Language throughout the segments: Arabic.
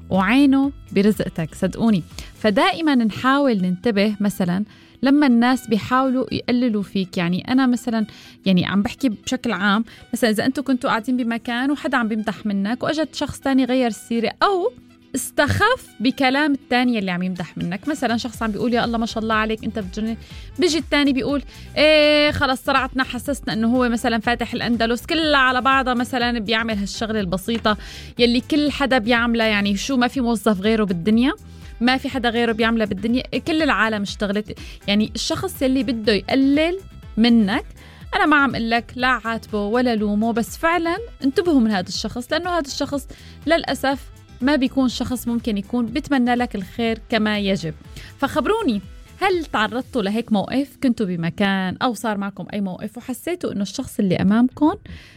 وعينه برزقتك، صدقوني. فدائما نحاول ننتبه مثلا لما الناس بيحاولوا يقللوا فيك. يعني أنا مثلا يعني عم بحكي بشكل عام، مثلا إذا أنتوا كنتوا قاعدين بمكان وحدا عم بيمدح منك وأجت شخص تاني غير السيرة أو استخف بكلام التاني اللي عم يمدح منك، مثلا شخص عم بيقول يا الله ما شاء الله عليك انت بتجنن، بيجي التاني بيقول ايه خلص صرعتنا حسسنا انه هو مثلا فاتح الأندلس كلها على بعضها، مثلا بيعمل هالشغلة البسيطة يلي كل حدا بيعملها. يعني شو ما في موظف غيره بالدنيا، ما في حدا غيره بيعملها بالدنيا، كل العالم اشتغلت. يعني الشخص يلي بده يقلل منك أنا ما عم قلك لا عاتبه ولا لومه، بس فعلا انتبهوا من هذا الشخص، لأنه هذا الشخص للأسف ما بيكون شخص ممكن يكون بيتمنى لك الخير كما يجب. فخبروني، هل تعرضتوا لهيك موقف؟ كنتوا بمكان أو صار معكم أي موقف وحسيتوا إنه الشخص اللي أمامكم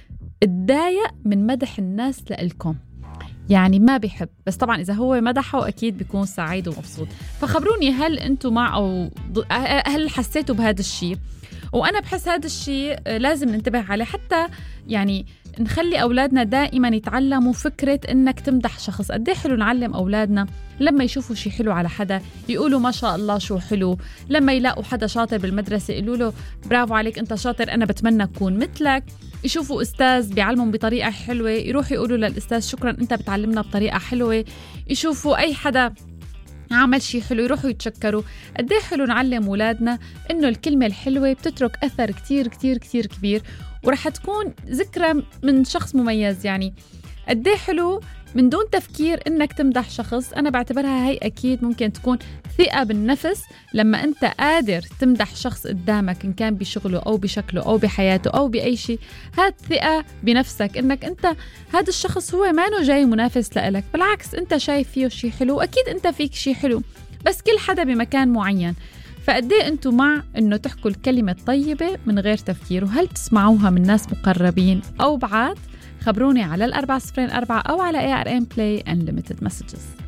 اتضايق من مدح الناس لإلكم، يعني ما بيحب، بس طبعا إذا هو مدحه أكيد بيكون سعيد ومبسوط. فخبروني هل أنتوا مع أو هل حسيتوا بهذا الشيء؟ وأنا بحس هذا الشيء لازم ننتبه عليه، حتى يعني نخلي أولادنا دائما يتعلموا فكرة إنك تمدح شخص. قد ايه حلو نعلم أولادنا لما يشوفوا شيء حلو على حدا يقولوا ما شاء الله شو حلو، لما يلاقوا حدا شاطر بالمدرسة يقولوا له برافو عليك أنت شاطر أنا بتمنى أكون مثلك، يشوفوا أستاذ بيعلمهم بطريقة حلوة يروحوا يقولوا للأستاذ شكرا أنت بتعلمنا بطريقة حلوة، يشوفوا أي حدا عمل شيء حلو يروحوا يتشكروا. قد ايه حلو نعلم أولادنا إنه الكلمة الحلوة بتترك أثر كتير كتير كتير كبير ورح تكون ذكرى من شخص مميز. يعني قد ايه حلو من دون تفكير إنك تمدح شخص. أنا بعتبرها هي أكيد ممكن تكون ثقة بالنفس لما أنت قادر تمدح شخص قدامك إن كان بشغله أو بشكله أو بحياته أو بأي شيء. هاد ثقة بنفسك إنك أنت هذا الشخص هو ما إنه جاي منافس لإلك، بالعكس أنت شايف فيه شيء حلو، أكيد أنت فيك شيء حلو، بس كل حدا بمكان معين. فقد ايه أنتوا مع إنه تحكوا الكلمة الطيبة من غير تفكير؟ وهل تسمعوها من ناس مقربين أو بعاد؟ خبروني على 404 أو على ARN Play Unlimited Messages.